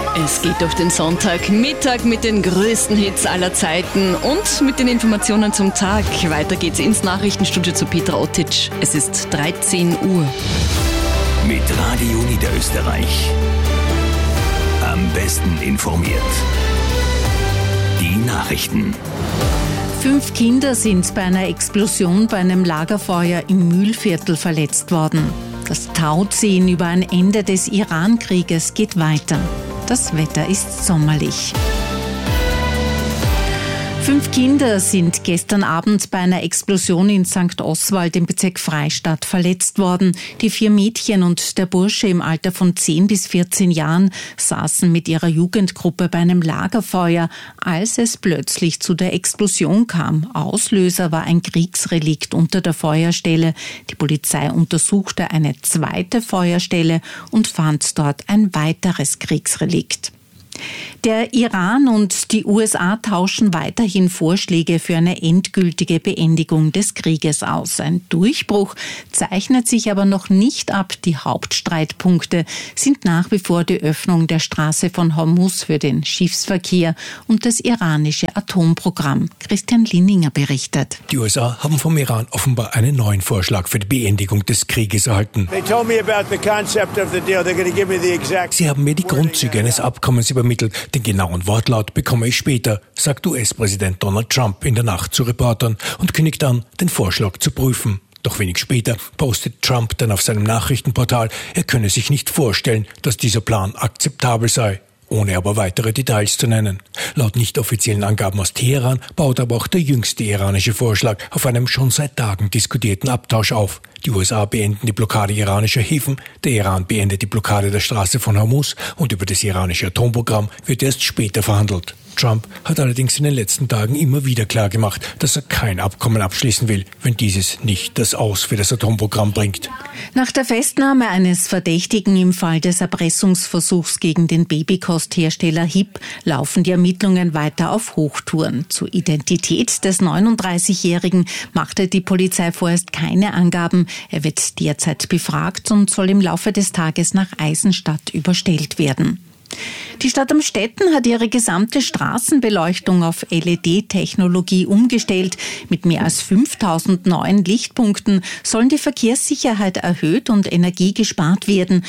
Es geht auf den Sonntagmittag mit den größten Hits aller Zeiten und mit den Informationen zum Tag. Weiter geht's ins Nachrichtenstudio zu Petra Otic. Es ist 13 Uhr. Mit Radio Niederösterreich. Am besten informiert. Die Nachrichten. 5 Kinder sind bei einer Explosion bei einem Lagerfeuer im Mühlviertel verletzt worden. Das Tauziehen über ein Ende des Iran-Krieges geht weiter. Das Wetter ist sommerlich. 5 Kinder sind gestern Abend bei einer Explosion in St. Oswald im Bezirk Freistadt verletzt worden. Die 4 Mädchen und der Bursche im Alter von 10 bis 14 Jahren saßen mit ihrer Jugendgruppe bei einem Lagerfeuer, als es plötzlich zu der Explosion kam. Auslöser war ein Kriegsrelikt unter der Feuerstelle. Die Polizei untersuchte eine zweite Feuerstelle und fand dort ein weiteres Kriegsrelikt. Der Iran und die USA tauschen weiterhin Vorschläge für eine endgültige Beendigung des Krieges aus. Ein Durchbruch zeichnet sich aber noch nicht ab. Die Hauptstreitpunkte sind nach wie vor die Öffnung der Straße von Hormuz für den Schiffsverkehr und das iranische Atomprogramm. Christian Linninger berichtet. Die USA haben vom Iran offenbar einen neuen Vorschlag für die Beendigung des Krieges erhalten. Sie haben mir die Grundzüge eines Abkommens übermittelt. Den genauen Wortlaut bekomme ich später, sagt US-Präsident Donald Trump in der Nacht zu Reportern und kündigt an, den Vorschlag zu prüfen. Doch wenig später postet Trump dann auf seinem Nachrichtenportal, er könne sich nicht vorstellen, dass dieser Plan akzeptabel sei, ohne aber weitere Details zu nennen. Laut nicht offiziellen Angaben aus Teheran baut aber auch der jüngste iranische Vorschlag auf einem schon seit Tagen diskutierten Abtausch auf. Die USA beenden die Blockade iranischer Häfen, der Iran beendet die Blockade der Straße von Hormuz und über das iranische Atomprogramm wird erst später verhandelt. Trump hat allerdings in den letzten Tagen immer wieder klargemacht, dass er kein Abkommen abschließen will, wenn dieses nicht das Aus für das Atomprogramm bringt. Nach der Festnahme eines Verdächtigen im Fall des Erpressungsversuchs gegen den Babykosthersteller HiP laufen die Ermittlungen weiter auf Hochtouren. Zur Identität des 39-Jährigen machte die Polizei vorerst keine Angaben. Er wird derzeit befragt und soll im Laufe des Tages nach Eisenstadt überstellt werden. Die Stadt Amstetten hat ihre gesamte Straßenbeleuchtung auf LED-Technologie umgestellt. Mit mehr als 5000 neuen Lichtpunkten sollen die Verkehrssicherheit erhöht und Energie gespart werden.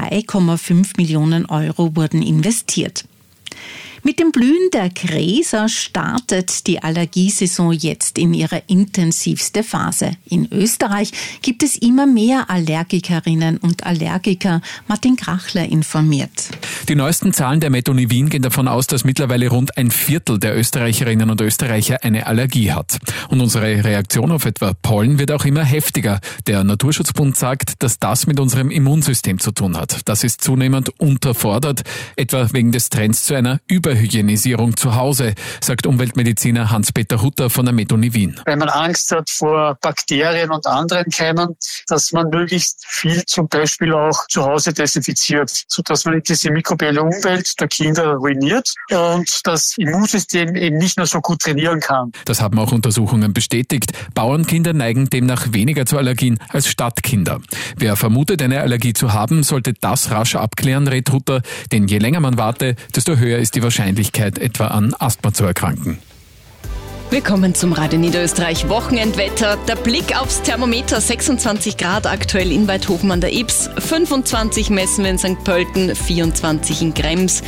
3,5 Millionen Euro wurden investiert. Mit dem Blühen der Gräser startet die Allergiesaison jetzt in ihre intensivste Phase. In Österreich gibt es immer mehr Allergikerinnen und Allergiker. Martin Krachler informiert. Die neuesten Zahlen der Metro Wien gehen davon aus, dass mittlerweile rund 1/4 der Österreicherinnen und Österreicher eine Allergie hat. Und unsere Reaktion auf etwa Pollen wird auch immer heftiger. Der Naturschutzbund sagt, dass das mit unserem Immunsystem zu tun hat. Das ist zunehmend unterfordert, etwa wegen des Trends zu einer Überhygienisierung zu Hause, sagt Umweltmediziner Hans-Peter Hutter von der Metro Wien. Wenn man Angst hat vor Bakterien und anderen Keimen, dass man möglichst viel zum Beispiel auch zu Hause desinfiziert, sodass man diese mikrobielle Umwelt der Kinder ruiniert und das Immunsystem eben nicht mehr so gut trainieren kann. Das haben auch Untersuchungen bestätigt. Bauernkinder neigen demnach weniger zu Allergien als Stadtkinder. Wer vermutet, eine Allergie zu haben, sollte das rasch abklären, rät Hutter, denn je länger man warte, desto höher ist die Wahrscheinlichkeit, etwa an Asthma zu erkranken. Willkommen zum Radio Niederösterreich Wochenendwetter. Der Blick aufs Thermometer, 26 Grad aktuell in Weidhofen an der Ibs, 25 messen wir in St. Pölten, 24 in Krems,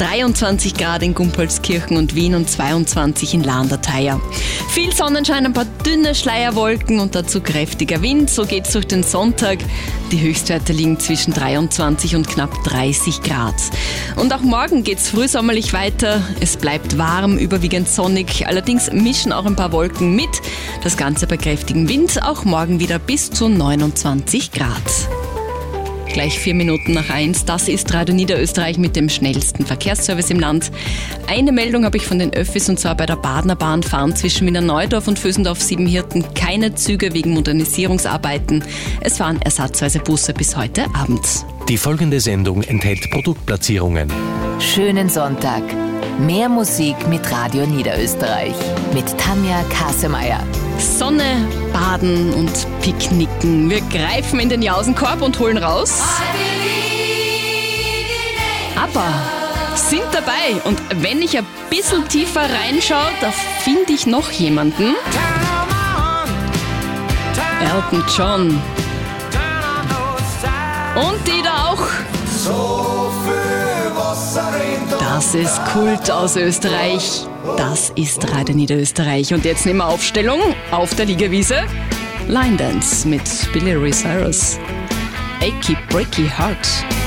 23 Grad in Gumpolskirchen und Wien und 22 in Lahnderteier. Viel Sonnenschein, ein paar dünne Schleierwolken und dazu kräftiger Wind. So geht's durch den Sonntag. Die Höchstwerte liegen zwischen 23 und knapp 30 Grad. Und auch morgen geht's frühsommerlich weiter. Es bleibt warm, überwiegend sonnig, allerdings mischen auch ein paar Wolken mit. Das Ganze bei kräftigem Wind, auch morgen wieder bis zu 29 Grad. Gleich 4 Minuten nach 1, das ist Radio Niederösterreich mit dem schnellsten Verkehrsservice im Land. Eine Meldung habe ich von den Öffis und zwar bei der Badener Bahn fahren zwischen Wiener Neudorf und Vösendorf-Siebenhirten keine Züge wegen Modernisierungsarbeiten. Es fahren ersatzweise Busse bis heute Abend. Die folgende Sendung enthält Produktplatzierungen. Schönen Sonntag. Mehr Musik mit Radio Niederösterreich. Mit Tanja Kasemeyer. Sonne, Baden und Picknicken. Wir greifen in den Jausenkorb und holen raus. Aber sind dabei. Und wenn ich ein bisschen tiefer reinschaue, da finde ich noch jemanden. Elton John. Und die da auch. Das ist Kult aus Österreich. Das ist Radio Niederösterreich. Und jetzt nehmen wir Aufstellung auf der Liegewiese. Line Dance mit Billy Ray Cyrus. Achy Breaky Heart.